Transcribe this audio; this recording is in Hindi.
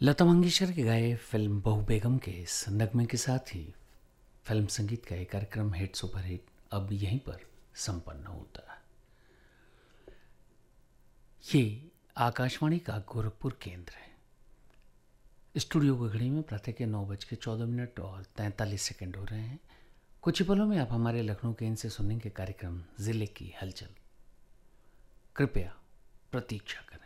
लता मंगेशकर के गाए फिल्म बहू बेगम के इस नगमे के साथ ही फिल्म संगीत का एक कार्यक्रम हिट सुपर हिट अब यहीं पर संपन्न होता है। ये आकाशवाणी का गोरखपुर केंद्र है। स्टूडियो की घड़ी में प्रातः के 9:14 और 43 हो रहे हैं। कुछ ही पलों में आप हमारे लखनऊ केंद्र से सुनेंगे कार्यक्रम जिले की हलचल। कृपया प्रतीक्षा करें।